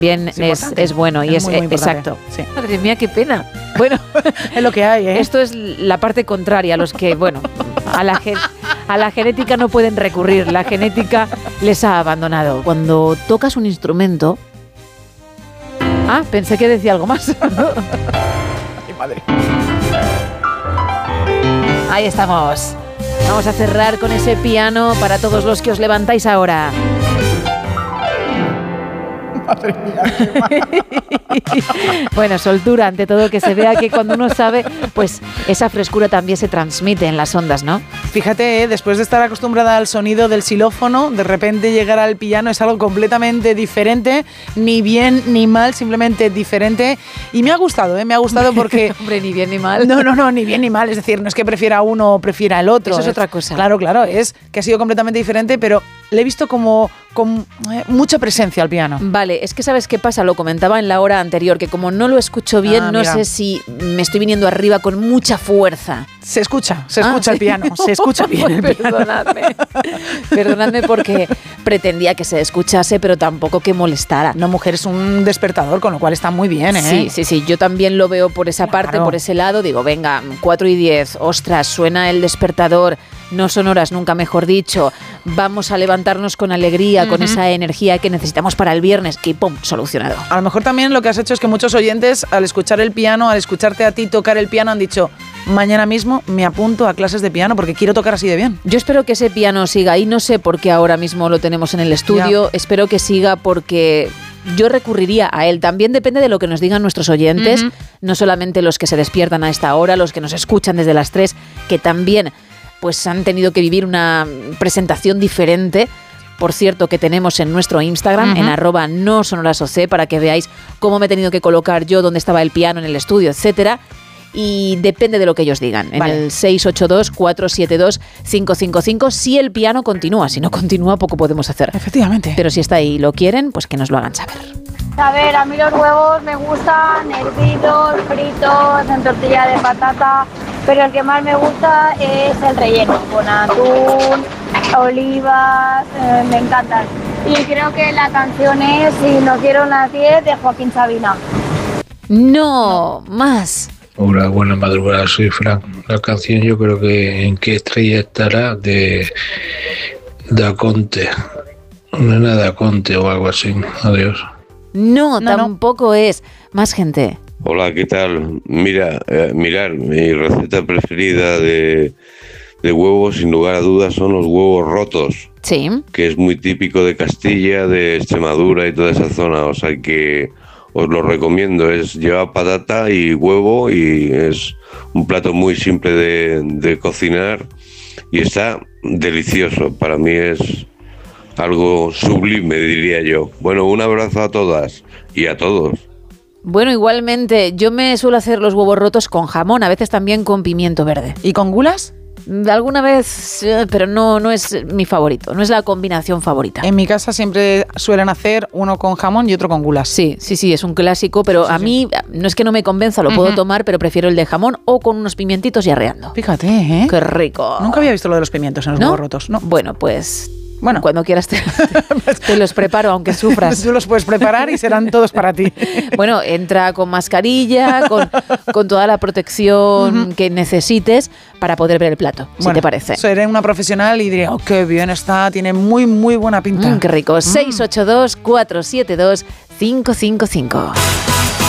Bien, es bueno y es muy exacto. Sí. Madre mía, qué pena. Bueno, es lo que hay, ¿eh? Esto es la parte contraria, a los que, bueno, a la genética no pueden recurrir. La genética les ha abandonado. Cuando tocas un instrumento... Ah, pensé que decía algo más. Ay, madre. Ahí estamos. Vamos a cerrar con ese piano para todos los que os levantáis ahora. Madre mía, bueno, soltura, ante todo, que se vea que cuando uno sabe, pues esa frescura también se transmite en las ondas, ¿no? Fíjate, después de estar acostumbrada al sonido del xilófono, de repente llegar al piano es algo completamente diferente, ni bien ni mal, simplemente diferente. Y me ha gustado porque... Hombre, ni bien ni mal. No, ni bien ni mal, es decir, no es que prefiera uno o prefiera el otro. Eso es otra cosa. Claro, es que ha sido completamente diferente, pero le he visto como con mucha presencia al piano. Vale, es que ¿sabes qué pasa? Lo comentaba en la hora anterior, que como no lo escucho bien, no sé si me estoy viniendo arriba con mucha fuerza. Se escucha el piano, se escucha bien el piano. Perdonadme porque pretendía que se escuchase, pero tampoco que molestara. No, mujer, es un despertador, con lo cual está muy bien, ¿eh? Sí, yo también lo veo por esa parte, por ese lado. Digo, venga, 4:10, ostras, suena el despertador, no son horas, nunca mejor dicho. Vamos a levantarnos con alegría, con esa energía que necesitamos para el viernes, y ¡pum!, solucionado. A lo mejor también lo que has hecho es que muchos oyentes, al escuchar el piano, al escucharte a ti tocar el piano, han dicho... Mañana mismo me apunto a clases de piano porque quiero tocar así de bien. Yo espero que ese piano siga ahí. No sé por qué ahora mismo lo tenemos en el estudio. Espero que siga porque yo recurriría a él. También depende de lo que nos digan nuestros oyentes. No solamente los que se despiertan a esta hora, los que nos escuchan desde las 3, que también pues han tenido que vivir una presentación diferente. Por cierto, que tenemos en nuestro Instagram, en @nosonorasoc, para que veáis cómo me he tenido que colocar yo, dónde estaba el piano en el estudio, etcétera. Y depende de lo que ellos digan. En el 682-472-555, si el piano continúa. Si no continúa, poco podemos hacer. Efectivamente. Pero si está ahí y lo quieren, pues que nos lo hagan saber. A ver, a mí los huevos me gustan hervidos, fritos, en tortilla de patata, pero el que más me gusta es el relleno, con atún, olivas, me encantan. Y creo que la canción es Si nacieron las 10 de Joaquín Sabina. No, más. Hola, buenas madrugadas, soy Frank. La canción yo creo que En qué estrella estará de Daconte. Una Daconte o algo así. Adiós. No, tampoco es. Más gente. Hola, ¿qué tal? Mirar, mi receta preferida de huevos, sin lugar a dudas, son los huevos rotos. Sí. Que es muy típico de Castilla, de Extremadura y toda esa zona. O sea que os lo recomiendo. Lleva patata y huevo y es un plato muy simple de cocinar y está delicioso. Para mí es algo sublime, diría yo. Bueno, un abrazo a todas y a todos. Bueno, igualmente, yo me suelo hacer los huevos rotos con jamón, a veces también con pimiento verde. ¿Y con gulas? Alguna vez, pero no es mi favorito, no es la combinación favorita. En mi casa siempre suelen hacer uno con jamón y otro con gulas. Sí, es un clásico, pero a mí no es que no me convenza, lo puedo tomar, pero prefiero el de jamón o con unos pimientitos y arreando. Fíjate, ¿eh? ¡Qué rico! Nunca había visto lo de los pimientos en los huevos rotos, ¿no? Bueno, pues... cuando quieras te los preparo, aunque sufras. Tú los puedes preparar y serán todos para ti. Bueno, entra con mascarilla, con toda la protección que necesites para poder ver el plato, si te parece. Seré una profesional y diré, qué bien está, tiene muy, muy buena pinta. Qué rico. 682-472-555.